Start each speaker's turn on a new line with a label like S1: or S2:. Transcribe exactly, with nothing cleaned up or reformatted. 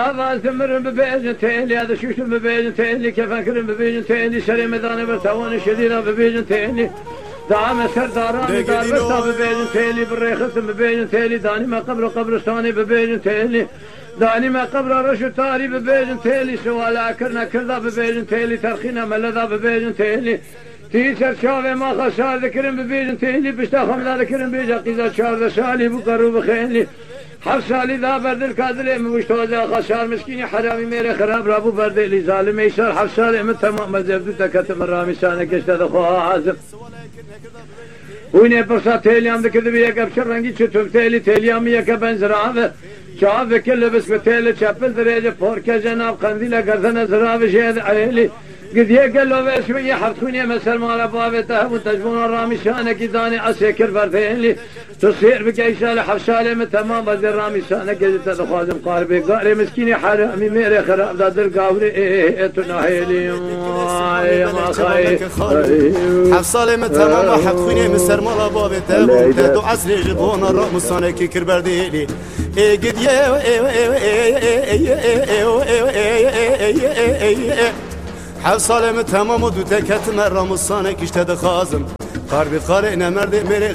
S1: هذا ثمر ببيجن تيلي هذا شوش ببيجن تيلي كيف أكرم ببيجن تيلي شري مداني برتواني شديدة ببيجن تيلي دعم سرداراني دار بستا ببيجن تيلي بالريخص ببيجن تيلي داني ما قبر قبرستاني ببيجن تيلي داني ما قبر رشو تاري ببيجن تيلي سوالا كرنا كردا ببيجن تيلي ترخينا ملذا ببيجن تيلي تيسر شافي ما خسار ذكرن ببيجن تيلي بشتا خمدا ذكرن بيجا قيزا شار سالي بقرو بخيلي حر سالی دا بردل کادلی موشتوزا خسار مسکینی حرامی میره خراب رابو بردلی ظالم ایشار حر سالی من تمام مزبدو تکت مرامی سانه کشته دخواه حازم وینه پرسا تیلیام دکده بیه کبشر رنگی چطور تیلی تیلیامی یکه بنزرابه شعب کل بس بتیلی چپل دریجه پورکه جناب قندیل گردن زرابه شهد عیلی قد يقلوا بشوية حرتوني مثل ما لبابته وتجبون الرامي شانك داني عسيكر فرثين لي تصير بقيشالة حفشالة من تمام بدي الرامي شانك قد تدخوازم قاربي قاري مسكيني حرامي ميري خراب داد القاوري ايه تناهيلي يا ما خاي
S2: حفصالة من تمام حرتوني مثل ما لبابته وتدو عسري جبون الرامي شانك كربردي لي ايه قد يه حفصالة من تمام ودو تكت مرة مصانك اشتد خازم قاربي خالي نمرد مري